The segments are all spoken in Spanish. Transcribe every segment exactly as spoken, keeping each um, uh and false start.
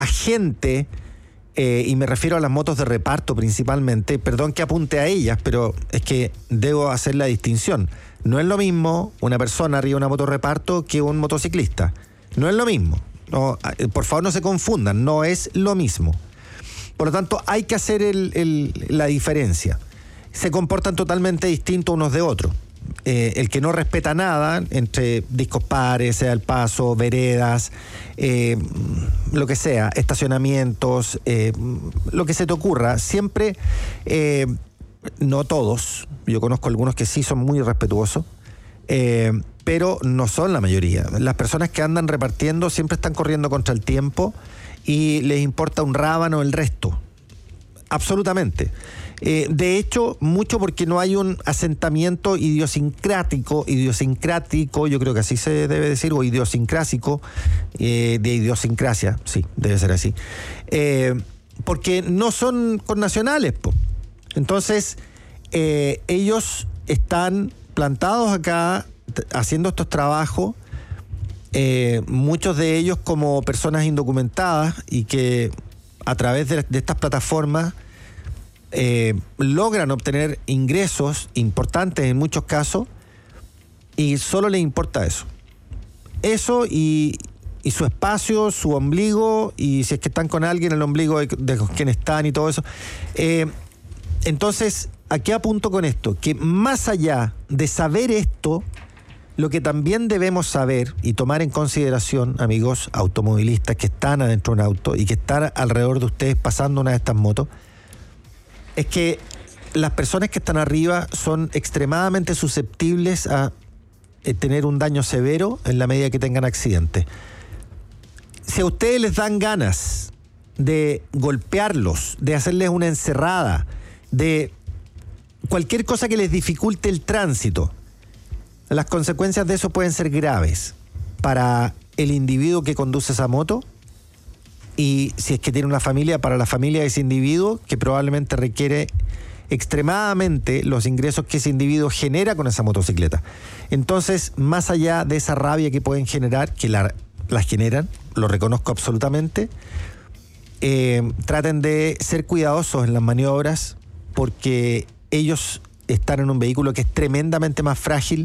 gente, eh, y me refiero a las motos de reparto principalmente, perdón que apunte a ellas, pero es que debo hacer la distinción. No es lo mismo una persona arriba de una moto de reparto que un motociclista. No es lo mismo. No, por favor, no se confundan, no es lo mismo. Por lo tanto, hay que hacer el, el, la diferencia. Se comportan totalmente distintos unos de otros. Eh, el que no respeta nada, entre discos pares, sea el paso, veredas, eh, lo que sea, estacionamientos, eh, lo que se te ocurra, siempre, eh, no todos, yo conozco algunos que sí son muy respetuosos, eh, pero no son la mayoría. Las personas que andan repartiendo siempre están corriendo contra el tiempo y les importa un rábano el resto. Absolutamente. Eh, de hecho, mucho porque no hay un asentamiento idiosincrático, idiosincrático, yo creo que así se debe decir, o idiosincrásico, eh, de idiosincrasia, sí, debe ser así. Eh, porque no son connacionales, po. Entonces, eh, ellos están plantados acá, t- haciendo estos trabajos, eh, muchos de ellos como personas indocumentadas y que a través de, de estas plataformas eh, logran obtener ingresos importantes en muchos casos y solo les importa eso. Eso y, y su espacio, su ombligo, y si es que están con alguien, el ombligo de, de quien están y todo eso. Eh, entonces, ¿a qué apunto con esto? Que más allá de saber esto, lo que también debemos saber y tomar en consideración, amigos automovilistas que están adentro de un auto y que están alrededor de ustedes pasando una de estas motos, es que las personas que están arriba son extremadamente susceptibles a eh, tener un daño severo en la medida que tengan accidentes. Si a ustedes les dan ganas de golpearlos, de hacerles una encerrada, de cualquier cosa que les dificulte el tránsito, las consecuencias de eso pueden ser graves para el individuo que conduce esa moto y, si es que tiene una familia, para la familia de ese individuo, que probablemente requiere extremadamente los ingresos que ese individuo genera con esa motocicleta. Entonces, más allá de esa rabia que pueden generar, que la, la generan, lo reconozco absolutamente, eh, traten de ser cuidadosos en las maniobras, porque ellos están en un vehículo que es tremendamente más frágil.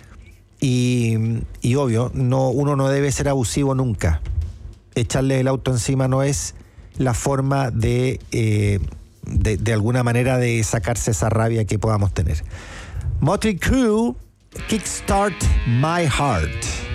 Y, y obvio, no, uno no debe ser abusivo nunca. Echarle el auto encima no es la forma de, eh, de, de alguna manera de sacarse esa rabia que podamos tener. Motley Crue, Kickstart My Heart.